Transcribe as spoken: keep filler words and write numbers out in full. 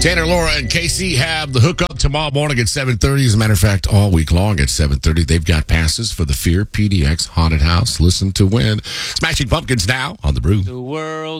Tanner, Laura, and Casey have the hookup tomorrow morning at seven thirty. As a matter of fact, all week long at seven thirty. They've got passes for the Fear P D X Haunted House. Listen to win. Smashing Pumpkins now on The Brew. The world